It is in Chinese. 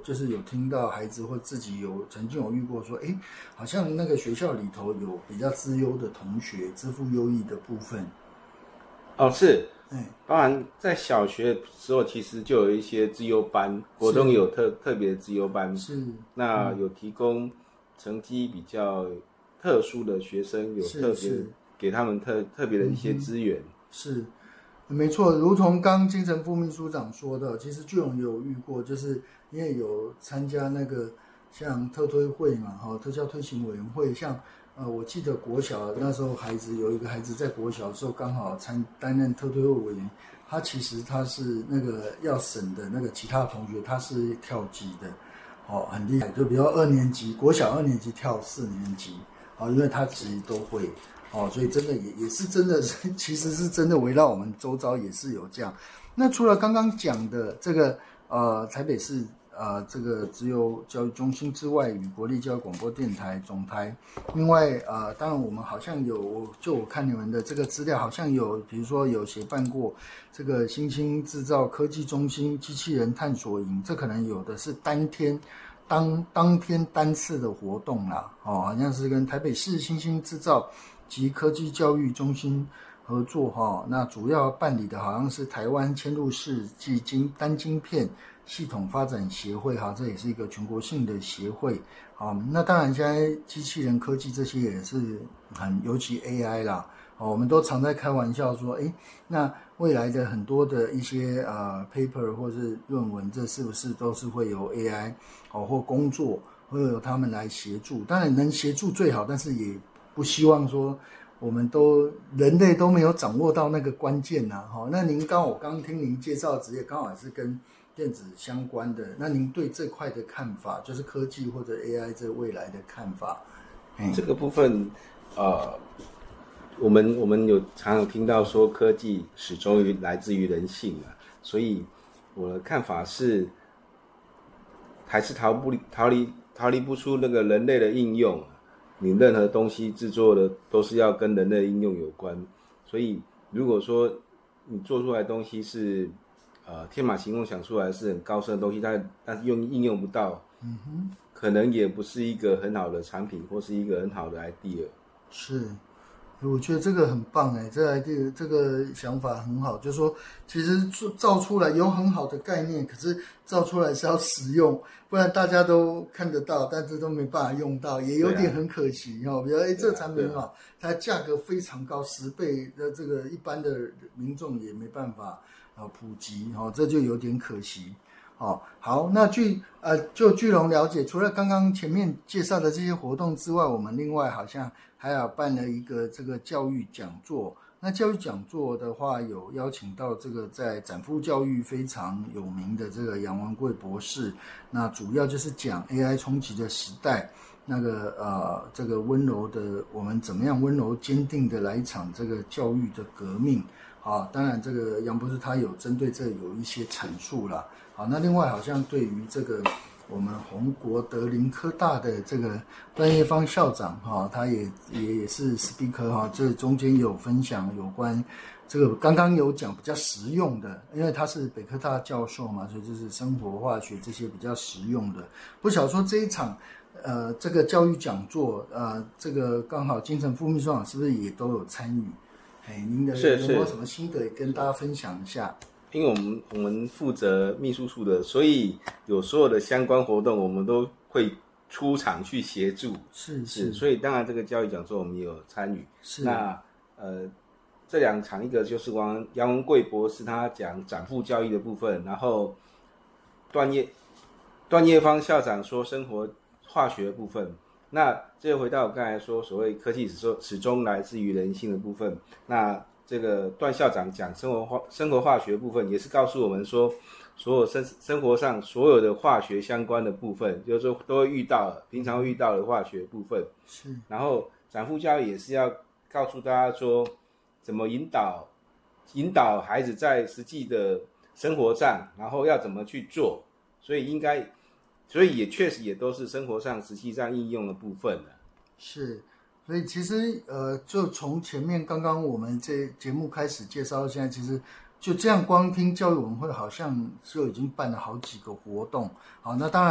就是有听到孩子或自己曾经有遇过说，好像那个学校里头有比较资优的同学，资赋优异的部分。 是，当然在小学的时候其实就有一些资优班，国中有特别的资优班， 是， 那有提供成绩比较特殊的学生，有特别给他们特别的一些资源。 是，没错，如同刚精神副秘书长说的，其实巨荣有遇过，就是因为有参加那个像特推会嘛，特教推行委员会，像我记得国小那时候有一个孩子在国小的时候刚好担任特推会委员，他是那个要审的那个其他同学，他是跳级的，很厉害，就比如国小2年级跳4年级，因为他其实都会。所以真的也是真的，其实是真的围绕我们周遭也是有这样。那除了刚刚讲的这个台北市这个资优教育中心之外，与国立教育广播电台总台，另外当然我们好像我看你们的这个资料，好像有比如说有协办过这个新兴制造科技中心机器人探索营，这可能有的是当天单次的活动啦，好像是跟台北市新兴制造及科技教育中心合作那主要办理的好像是台湾嵌入式及单晶片系统发展协会这也是一个全国性的协会。那当然现在机器人科技这些也是尤其 AI 啦，我们都常在开玩笑说，那未来的很多的一些paper 或是论文，这是不是都是会由 AI 或工作会由他们来协助？当然能协助最好，但是也不希望说我们人类都没有掌握到那个关键那我刚听您介绍的职业刚好也是跟电子相关的，那您对这块的看法，就是科技或者 AI 这未来的看法？ 这个部分我们常有听到说科技始终来自于人性所以我的看法是还是逃离不出那个人类的应用。你任何东西制作的都是要跟人类的应用有关，所以如果说你做出来的东西是天马行空想出来是很高深的东西，但是应用不到，可能也不是一个很好的产品或是一个很好的 idea。 是，我觉得这个很棒这个想法很好，就是说其实造出来有很好的概念，可是造出来是要实用，不然大家都看得到，但是都没办法用到，也有点很可惜比如这个产品它价格非常高，10倍的这个一般的民众也没办法普及这就有点可惜。好，那就巨荣了解，除了刚刚前面介绍的这些活动之外，我们另外好像还有办了一个这个教育讲座。那教育讲座的话，有邀请到这个在展富教育非常有名的这个杨文贵博士，那主要就是讲 AI 冲击的时代，那个这个温柔的我们怎么样温柔坚定的来一场这个教育的革命。当然这个杨博士他有针对这有一些阐述啦。那另外好像对于这个我们宏国德林科大的这个段业芳校长他也是 speaker 这中间有分享有关这个刚刚有讲比较实用的，因为他是北科大教授嘛，所以就是生活化学这些比较实用的。不晓得说这一场这个教育讲座这个刚好精神副秘书长是不是也都有参与？您的有没有什么心得也跟大家分享一下？ 因为我们负责秘书处的，所以有所有的相关活动我们都会出场去协助。 是， 所以当然这个教育讲座我们也有参与。 是， 那这2场，一个就是杨文贵博士他讲展富教育的部分，然后段业芳校长说生活化学的部分。那这回到我刚才说所谓科技始终来自于人性的部分，那这个段校长讲生活化学的部分，也是告诉我们说所有生活上所有的化学相关的部分，就是说都会遇到平常会遇到的化学部分。 是， 然后展富教育也是要告诉大家说怎么引导孩子在实际的生活上，然后要怎么去做，所以也确实也都是生活上实际上应用的部分了。 是，所以其实就从前面刚刚我们这节目开始介绍到现在，其实就这样光听教育文会好像就已经办了好几个活动。好，那当然